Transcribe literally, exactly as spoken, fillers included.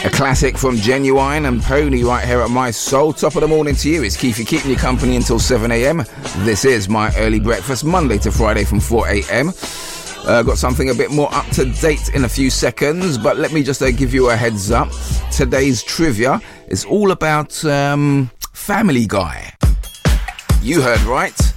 A classic from Genuine and Pony right here at My Soul. Top of the morning to you. It's Keith, you're keeping you company until seven a.m. This is my early breakfast, Monday to Friday from four a.m. Uh, got something a bit more up to date in a few seconds, but let me just uh, give you a heads up. Today's trivia is all about um, Family Guy. You heard right.